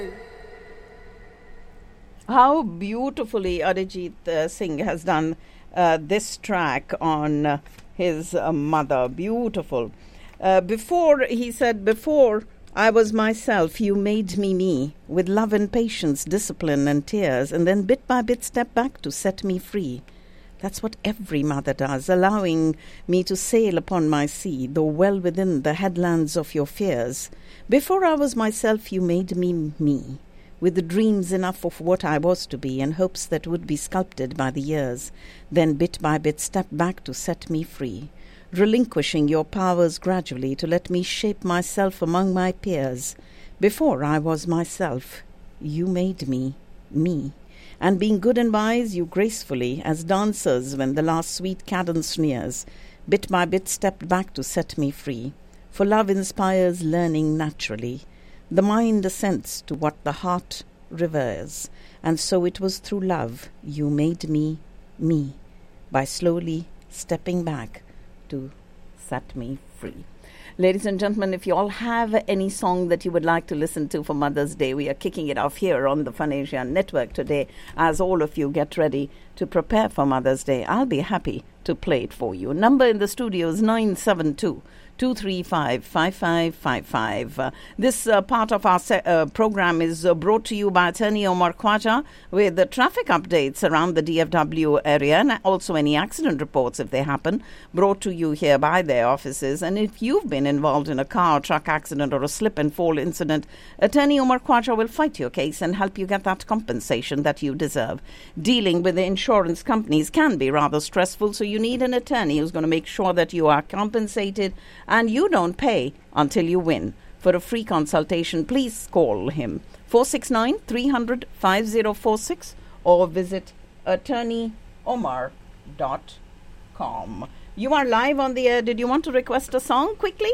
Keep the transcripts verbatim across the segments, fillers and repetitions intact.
How beautifully Arijit uh, Singh has done uh, this track on uh, his uh, mother. Beautiful. Uh, before, he said, before I was myself, you made me me, with love and patience, discipline and tears, and then bit by bit step back to set me free. That's what every mother does, allowing me to sail upon my sea, though well within the headlands of your fears. Before I was myself, you made me me, with dreams enough of what I was to be, and hopes that would be sculpted by the years, then bit by bit step back to set me free, relinquishing your powers gradually to let me shape myself among my peers. Before I was myself, you made me me, and being good and wise, you gracefully, as dancers when the last sweet cadence nears, bit by bit stepped back to set me free. For love inspires learning naturally. The mind assents to what the heart reveres, and so it was through love you made me me, by slowly stepping back to set me free. Ladies and gentlemen, if you all have any song that you would like to listen to for Mother's Day, we are kicking it off here on the Fun Asia Network today. As all of you get ready to prepare for Mother's Day, I'll be happy to play it for you. Number in the studio is nine seven two, two three five, five five five five. Uh, this uh, part of our se- uh, program is uh, brought to you by Attorney Omar Khwaja with the traffic updates around the D F W area and also any accident reports if they happen, brought to you here by their offices. And if you've been involved in a car or truck accident or a slip and fall incident, Attorney Omar Khwaja will fight your case and help you get that compensation that you deserve. Dealing with the insurance companies can be rather stressful, so you need an attorney who's going to make sure that you are compensated and you don't pay until you win. For a free consultation, please call him four six nine, three hundred, five zero four six or visit attorney omar dot com. You are live on the air. Did you want to request a song quickly?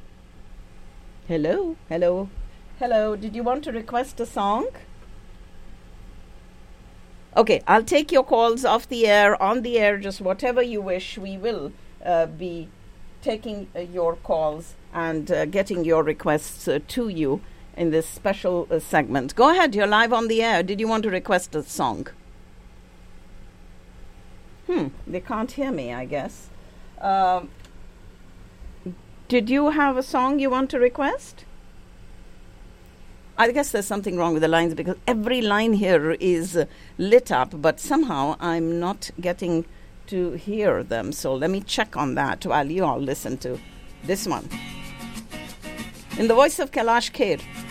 Hello, hello, hello. Did you want to request a song? Okay, I'll take your calls off the air, on the air, just whatever you wish. We will uh, be taking uh, your calls and uh, getting your requests uh, to you in this special uh, segment. Go ahead, you're live on the air. Did you want to request a song? Hmm, they can't hear me, I guess. Um, did you have a song you want to request? I guess there's something wrong with the lines because every line here is uh, lit up, but somehow I'm not getting to hear them. So let me check on that while you all listen to this one. In the voice of Kailash Kher.